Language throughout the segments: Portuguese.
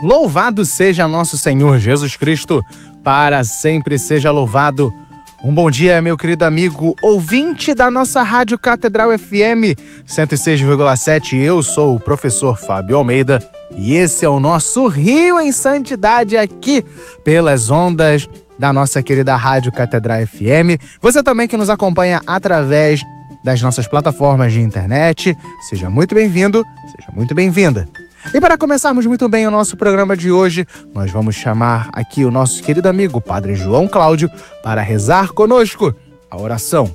Louvado seja nosso Senhor Jesus Cristo, para sempre seja louvado. Um bom dia, meu querido amigo ouvinte da nossa Rádio Catedral FM 106,7. Eu sou o professor Fábio Almeida e esse é o nosso Rio em Santidade aqui pelas ondas da nossa querida Rádio Catedral FM. Você também que nos acompanha através das nossas plataformas de internet, seja muito bem-vindo, seja muito bem-vinda. E para começarmos muito bem o nosso programa de hoje, nós vamos chamar aqui o nosso querido amigo Padre João Cláudio para rezar conosco a oração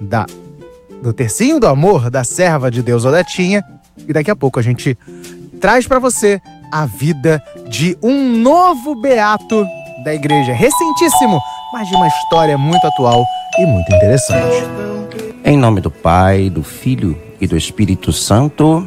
do Tercinho do Amor da serva de Deus Odetinha. E daqui a pouco a gente traz para você a vida de um novo beato da igreja, recentíssimo, mas de uma história muito atual e muito interessante. Em nome do Pai, do Filho e do Espírito Santo.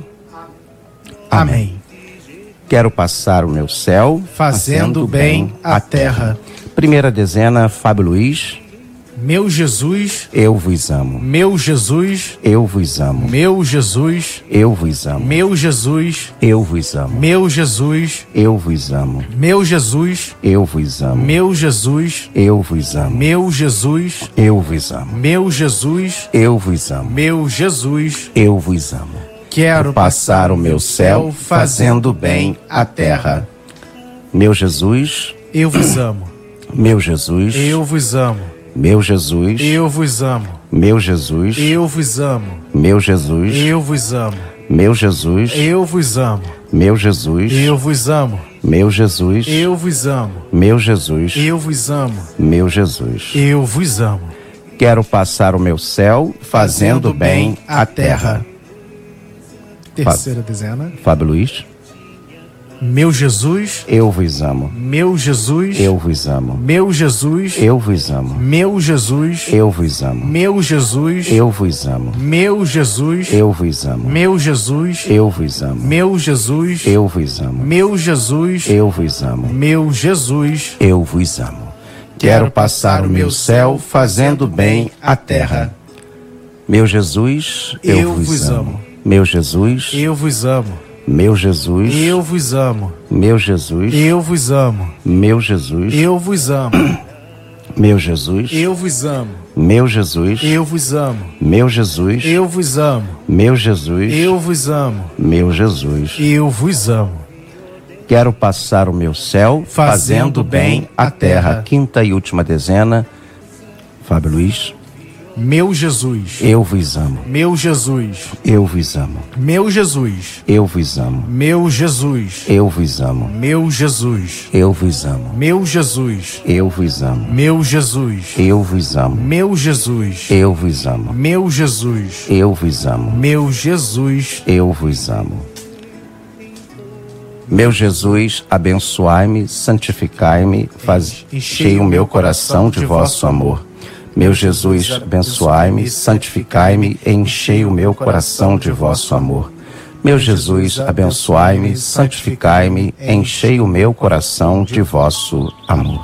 Amém. Quero passar o meu céu fazendo bem a terra. Primeira dezena, Fábio Luiz. Meu Jesus, eu vos amo. Meu Jesus, eu vos amo. Meu Jesus, eu vos amo. Meu Jesus, eu vos amo. Meu Jesus, eu vos amo. Meu Jesus, eu vos amo. Meu Jesus, eu vos amo. Meu Jesus, eu vos amo. Meu Jesus, eu vos amo. Meu Jesus, eu vos amo. Quero passar o meu céu fazendo bem a terra. Meu Jesus, eu vos amo. Meu Jesus, eu vos amo. Meu Jesus, eu vos amo. Meu Jesus, eu vos amo. Meu Jesus, eu vos amo. Meu Jesus, eu vos amo. Meu Jesus, eu vos amo. Meu Jesus, eu vos amo. Meu Jesus, eu vos amo. Meu Jesus, eu vos amo. Quero passar o meu céu fazendo bem a terra. Terceira dezena. Fábio Luiz. Meu Jesus, eu vos amo. Meu Jesus, eu vos amo. Meu Jesus, eu vos amo. Meu Jesus, eu vos amo. Meu Jesus, eu vos amo. Meu Jesus, eu vos amo. Meu Jesus, eu vos amo. Meu Jesus, eu vos amo. Meu Jesus, eu vos amo. Meu Jesus, eu vos amo. Quero passar o meu céu fazendo bem a terra. Meu Jesus, eu vos amo. Meu Jesus, eu vos amo. Meu Jesus, eu vos amo. Meu Jesus, eu vos amo. Meu Jesus, eu vos amo. Meu Jesus, eu vos amo. Meu Jesus, eu vos amo. Meu Jesus, eu vos amo. Meu Jesus, eu vos amo. Meu Jesus, eu vos amo. Quero passar o meu céu fazendo bem a terra. Quinta e última dezena, Fábio Luiz. Meu Jesus, eu vos amo. Meu Jesus, eu vos amo. Meu Jesus, eu vos amo. Meu Jesus, eu vos amo. Meu Jesus, eu vos amo. Meu Jesus, eu vos amo. Meu Jesus, eu vos amo. Meu Jesus, eu vos amo. Meu Jesus, eu vos amo. Meu Jesus, eu vos amo. Meu Jesus, abençoai-me, santificai-me, enchei o meu coração de vosso amor. Meu Jesus, abençoai-me, santificai-me, enchei o meu coração de vosso amor. Meu Jesus, abençoai-me, santificai-me, enchei o meu coração de vosso amor.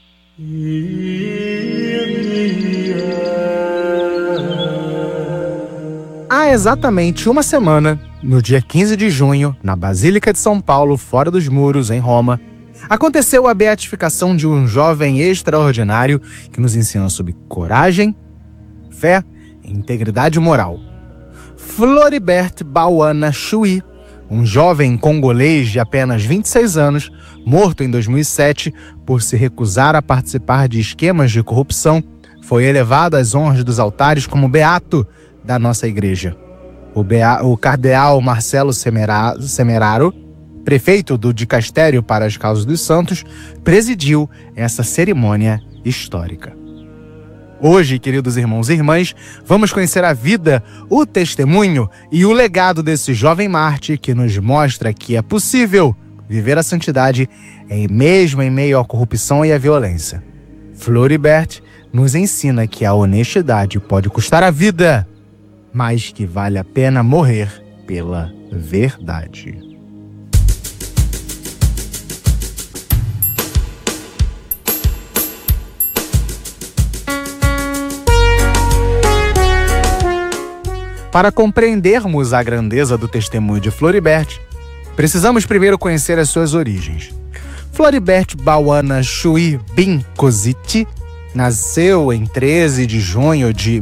Há exatamente uma semana, no dia 15 de junho, na Basílica de São Paulo, fora dos muros, em Roma, aconteceu a beatificação de um jovem extraordinário que nos ensina sobre coragem, fé e integridade moral. Floribert Bauana Chui, um jovem congolês de apenas 26 anos, morto em 2007 por se recusar a participar de esquemas de corrupção, foi elevado às honras dos altares como beato da nossa igreja. O cardeal Marcelo Semeraro, prefeito do Dicastério para as Causas dos Santos, presidiu essa cerimônia histórica. Hoje, queridos irmãos e irmãs, vamos conhecer a vida, o testemunho e o legado desse jovem mártir que nos mostra que é possível viver a santidade mesmo em meio à corrupção e à violência. Floribert nos ensina que a honestidade pode custar a vida, mas que vale a pena morrer pela verdade. Para compreendermos a grandeza do testemunho de Floribert, precisamos primeiro conhecer as suas origens. Floribert Bawana Chui Binkoziti nasceu em 13 de junho de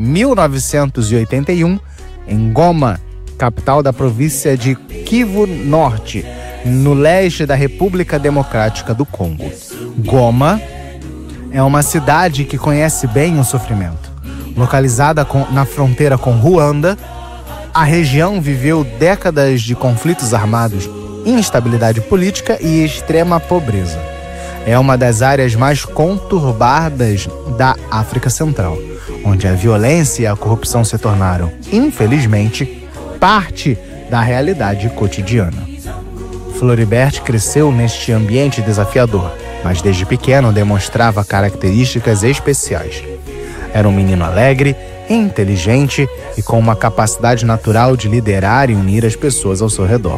1981 em Goma, capital da província de Kivu Norte, no leste da República Democrática do Congo. Goma é uma cidade que conhece bem o sofrimento. Localizada na fronteira com Ruanda, a região viveu décadas de conflitos armados, instabilidade política e extrema pobreza. É uma das áreas mais conturbadas da África Central, onde a violência e a corrupção se tornaram, infelizmente, parte da realidade cotidiana. Floribert cresceu neste ambiente desafiador, mas desde pequeno demonstrava características especiais. Era um menino alegre, inteligente e com uma capacidade natural de liderar e unir as pessoas ao seu redor.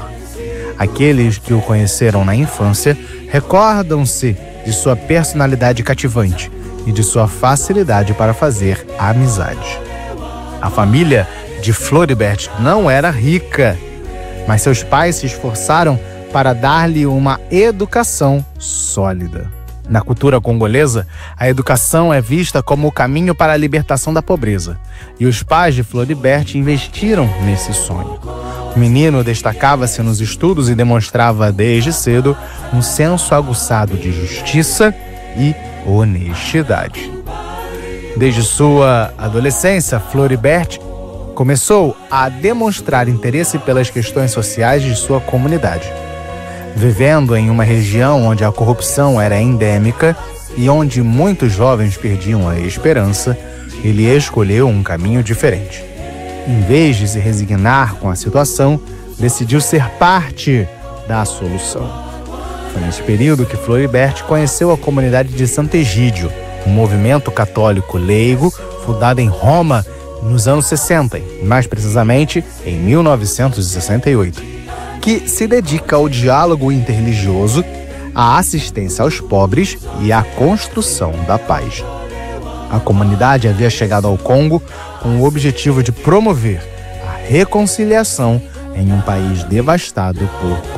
Aqueles que o conheceram na infância recordam-se de sua personalidade cativante e de sua facilidade para fazer amizade. A família de Floribert não era rica, mas seus pais se esforçaram para dar-lhe uma educação sólida. Na cultura congolesa, a educação é vista como o caminho para a libertação da pobreza, e os pais de Floribert investiram nesse sonho. O menino destacava-se nos estudos e demonstrava desde cedo um senso aguçado de justiça e honestidade. Desde sua adolescência, Floribert começou a demonstrar interesse pelas questões sociais de sua comunidade. Vivendo em uma região onde a corrupção era endêmica e onde muitos jovens perdiam a esperança, ele escolheu um caminho diferente. Em vez de se resignar com a situação, decidiu ser parte da solução. Foi nesse período que Floribert conheceu a comunidade de Santo Egídio, um movimento católico leigo fundado em Roma nos anos 60, mais precisamente em 1968. Que se dedica ao diálogo interreligioso, à assistência aos pobres e à construção da paz. A comunidade havia chegado ao Congo com o objetivo de promover a reconciliação em um país devastado por